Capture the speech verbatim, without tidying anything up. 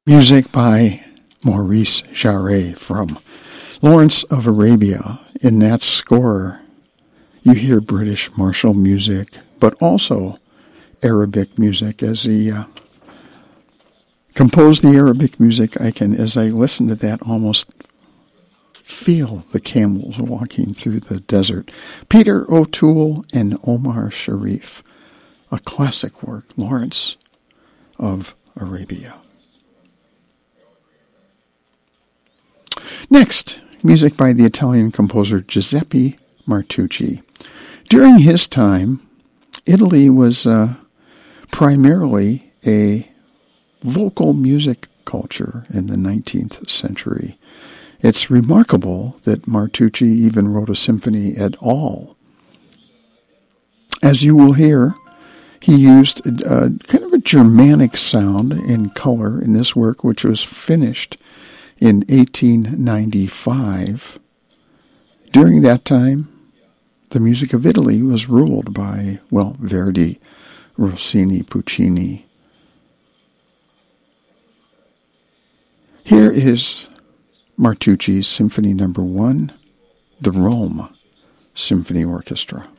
Music by Maurice Jarre from Lawrence of Arabia. In that score, you hear British martial music, but also Arabic music. As he uh, composed the Arabic music, I can, as I listen to that, almost feel the camels walking through the desert. Peter O'Toole and Omar Sharif, a classic work, Lawrence of Arabia. Next, music by the Italian composer Giuseppe Martucci. During his time, Italy was uh, primarily a vocal music culture in the nineteenth century. It's remarkable that Martucci even wrote a symphony at all. As you will hear, he used a, a kind of a Germanic sound and color in this work, which was finished in eighteen ninety-five. During that time, the music of Italy was ruled by, well, Verdi, Rossini, Puccini. Here is Martucci's Symphony Number One, the Rome Symphony Orchestra.